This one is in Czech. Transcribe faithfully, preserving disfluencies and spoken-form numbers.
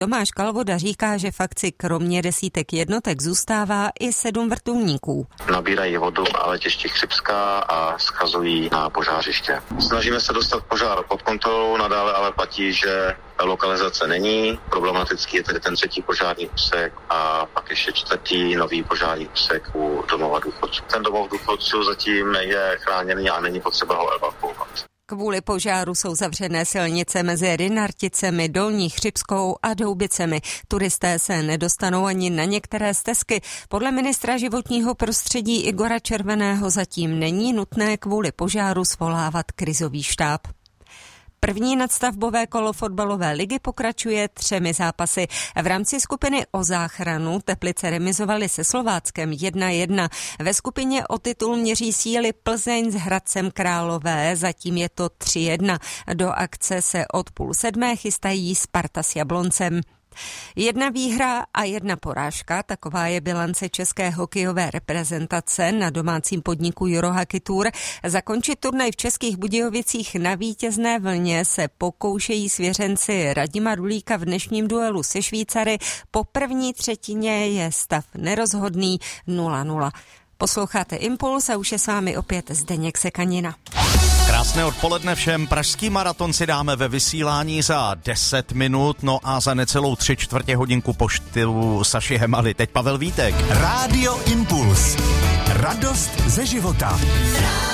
Tomáš Kalvoda říká, že v akci kromě desítek jednotek zůstává i sedm vrtulníků. Nabírají vodu a letiště Chřipská a schazují na požářiště. Snažíme se dostat požár pod kontrolou, nadále ale platí, že lokalizace není. Problematický je tedy ten třetí požární úsek a pak ještě čtvrtý nový požární úsek u domova důchodců. Ten domov důchodců zatím je chráněný a není potřeba ho evakuovat. Kvůli požáru jsou zavřené silnice mezi Rynarticemi, Dolní Chřipskou a Doubicemi. Turisté se nedostanou ani na některé stezky. Podle ministra životního prostředí Igora Červeného zatím není nutné kvůli požáru svolávat krizový štáb. První nadstavbové kolo fotbalové ligy pokračuje třemi zápasy. V rámci skupiny o záchranu Teplice remizovaly se Slováckem jedna jedna. Ve skupině o titul měří síly Plzeň s Hradcem Králové, zatím je to tři jedna. Do akce se od půl sedmé chystají Sparta s Jabloncem. Jedna výhra a jedna porážka, taková je bilance české hokejové reprezentace na domácím podniku Eurohockey Tour. Zakončit turnaj v Českých Budějovicích na vítězné vlně se pokoušejí svěřenci Radima Rulíka v dnešním duelu se Švýcary. Po první třetině je stav nerozhodný nula nula. Posloucháte Impuls a už je s vámi opět Zdeněk Sekanina. Krásné odpoledne všem. Pražský maraton si dáme ve vysílání za deset minut, no a za necelou tři čtvrtě hodinku po stylu Saši Hemaly. Teď Pavel Vítek. Rádio Impuls. Radost ze života.